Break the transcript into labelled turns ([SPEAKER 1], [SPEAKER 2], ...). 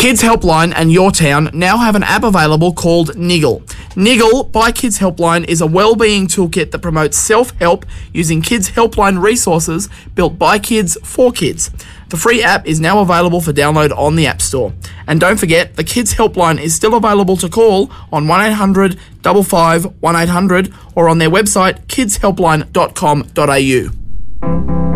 [SPEAKER 1] Kids Helpline and Your Town now have an app available called Niggle. Niggle by Kids Helpline is a wellbeing toolkit that promotes self-help using Kids Helpline resources built by kids for kids. The free app is now available for download on the App Store. And don't forget, the Kids Helpline is still available to call on 1800 55 1800 or on their website kidshelpline.com.au.